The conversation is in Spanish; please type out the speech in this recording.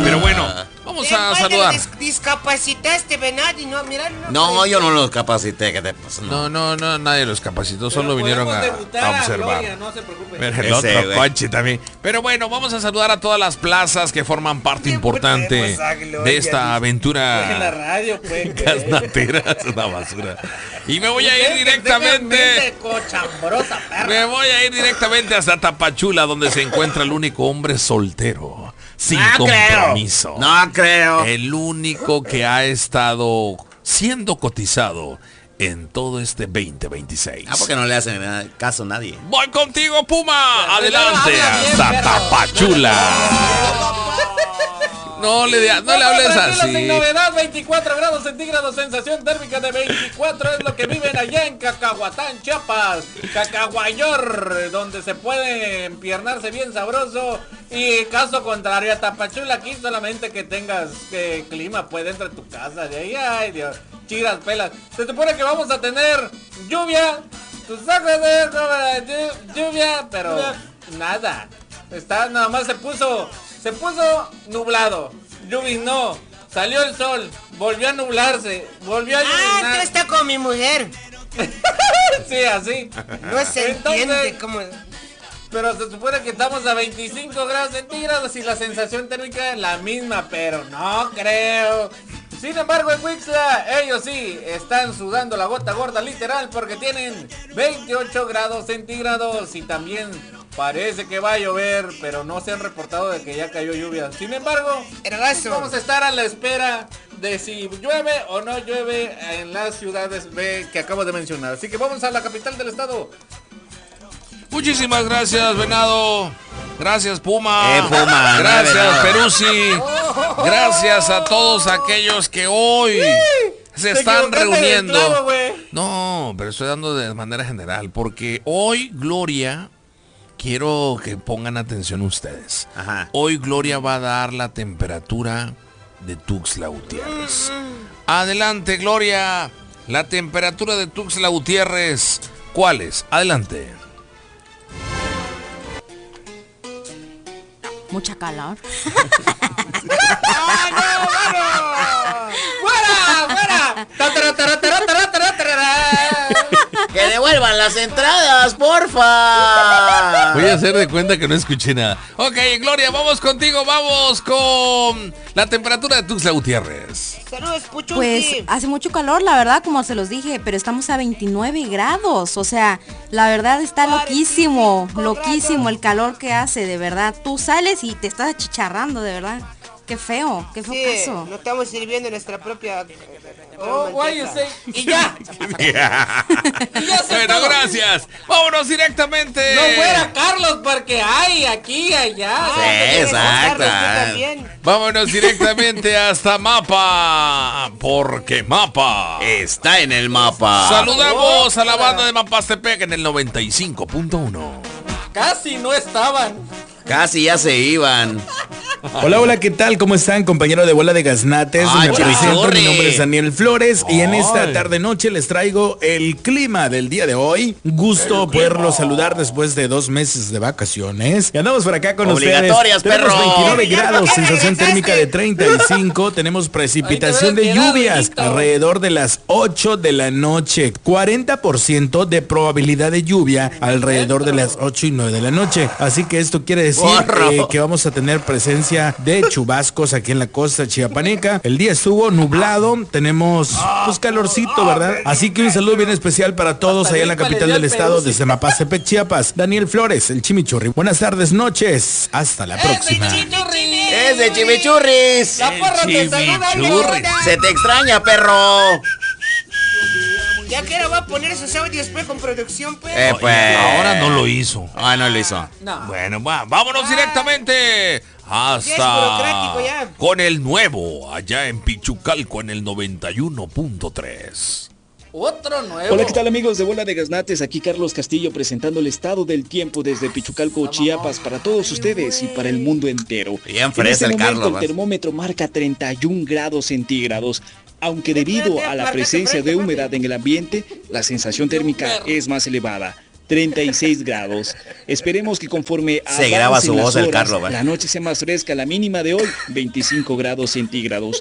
Pero bueno, vamos a saludar. Discapacitaste, venado, y no, mira, No, yo no los capacité, ¿qué te pasa? No, nadie los capacitó, solo vinieron a observar. Gloria, no se preocupe. Pero el otro coche también. Pero bueno, vamos a saludar a todas las plazas que forman parte importante de esta aventura. En la radio, pues. Gaznatera, es una basura. Y me voy a ir directamente. Me voy a ir directamente hasta Tapachula, donde se encuentra el único hombre soltero, sin compromiso. No creo. El único que ha estado siendo cotizado en todo este 2026. Porque no le hacen caso a nadie. Voy contigo, Puma. Adelante hasta Tapachula. No le hables así. Sin novedad, 24 grados centígrados, sensación térmica de 24 es lo que viven allá en Cacahuatán, Chiapas. Cacahuayor, donde se puede empiernarse bien sabroso. Y caso contrario a Tapachula, aquí solamente que tengas clima, pues dentro de tu casa. De ahí, ay Dios, chiras, pelas. Se supone que vamos a tener lluvia. Tus sacas de lluvia, pero nada. Nada más se puso nublado, lloviznó, salió el sol, volvió a nublarse, volvió a lloviznar. Entonces está con mi mujer. Sí, así. No se entiende cómo... Pero se supone que estamos a 25 grados centígrados y la sensación térmica es la misma, pero no creo. Sin embargo, en Wixla, ellos sí están sudando la gota gorda literal porque tienen 28 grados centígrados y también parece que va a llover, pero no se han reportado de que ya cayó lluvia. Sin embargo, vamos a estar a la espera de si llueve o no llueve en las ciudades que acabo de mencionar. Así que vamos a la capital del estado. Muchísimas gracias, Venado. Gracias, Puma. Puma. Gracias, Peruzzi. Gracias a todos aquellos que hoy se están reuniendo. No, pero estoy dando de manera general, porque hoy, Gloria, quiero que pongan atención ustedes. Ajá. Hoy Gloria va a dar la temperatura de Tuxtla Gutiérrez. Adelante, Gloria. La temperatura de Tuxtla Gutiérrez. ¿Cuál es? Adelante. Mucha calor. ¡Ah, no, ¡fuera! ¡Que devuelvan las entradas, porfa! Voy a hacer de cuenta que no escuché nada. Ok, Gloria, vamos contigo. Vamos con la temperatura de Tuxtla Gutiérrez. Saludos, Puchunqui. Pues hace mucho calor, la verdad, como se los dije, pero estamos a 29 grados. O sea, la verdad está loquísimo el calor que hace, de verdad. Tú sales y te estás achicharrando, de verdad. Qué feo caso. No estamos sirviendo nuestra propia... Y ya. Bueno, gracias. Vámonos directamente. No fuera Carlos, porque hay aquí, allá. Sí, exacto. Vámonos directamente hasta Mapa, porque Mapa está en el mapa. Saludamos a la banda de Mapastepec en el 95.1. Casi no estaban. Casi ya se iban. Hola, ¿qué tal? ¿Cómo están, compañero de Bola de Gaznates? Me presento, mi nombre es Daniel Flores y en esta tarde-noche les traigo el clima del día de hoy. Gusto poderlos saludar después de 2 meses de vacaciones. Y andamos por acá con obligatorias, ustedes. perro. Tenemos 29 grados, sensación térmica de 35. Tenemos precipitación de lluvias alrededor de las 8 de la noche. 40% de probabilidad de lluvia alrededor de las 8 y 9 de la noche. Así que esto quiere decir que vamos a tener presencia de chubascos aquí en la costa chiapaneca. El día estuvo nublado, tenemos pues calorcito, ¿verdad? Así que un saludo bien especial para todos allá en la capital del estado, desde Mapastepec, Chiapas. Daniel Flores, el Chimichurri. Buenas tardes, noches. Hasta la próxima. ¡Es de Chimichurris! La porra te saluda. Se te extraña, perro. Ya que ahora va a poner esos audios pues con producción pues. Pues. Ahora no lo hizo. No lo hizo. No. Bueno, vámonos directamente hasta ya. con el nuevo, allá en Pichucalco en el 91.3. Otro nuevo. Hola, ¿qué tal, amigos de Bola de Gaznates? Aquí Carlos Castillo presentando el estado del tiempo desde Pichucalco, Chiapas, para todos ustedes y para el mundo entero. Bien fresa el Carlos. El termómetro marca 31 grados centígrados. Aunque debido a la presencia de humedad en el ambiente, la sensación térmica es más elevada. 36 grados. Esperemos que conforme se graba su voz el horas, Carlos, la noche sea más fresca. La mínima de hoy, 25 grados centígrados.